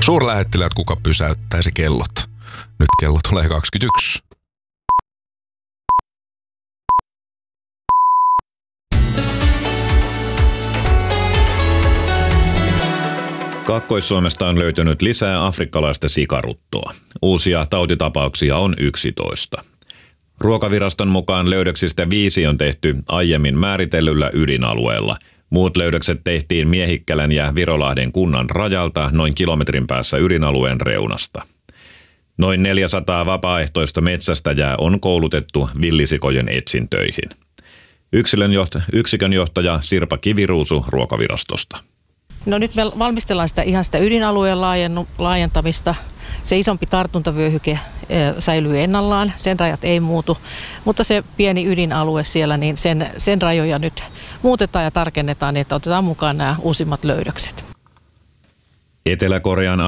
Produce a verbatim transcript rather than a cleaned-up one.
Suurlähettiläät, kuka pysäyttäisi kellot? Nyt kello tulee kaksikymmentäyksi. Kaakkois-Suomesta on löytynyt lisää afrikkalaista sikaruttoa. Uusia tautitapauksia on yksitoista. Ruokaviraston mukaan löydöksistä viisi on tehty aiemmin määritellyllä ydinalueella. Muut löydökset tehtiin Miehikkälän ja Virolahden kunnan rajalta noin kilometrin päässä ydinalueen reunasta. Noin neljäsataa vapaaehtoista metsästäjää on koulutettu villisikojen etsintöihin. Yksilön johto, yksikön johtaja Sirpa Kiviruusu Ruokavirastosta. No nyt me valmistellaan sitä ihan sitä ydinalueen laajentamista. Se isompi tartuntavyöhyke säilyy ennallaan, sen rajat ei muutu, mutta se pieni ydinalue siellä, niin sen, sen rajoja nyt muutetaan ja tarkennetaan, niin että otetaan mukaan nämä uusimmat löydökset. Etelä-Korean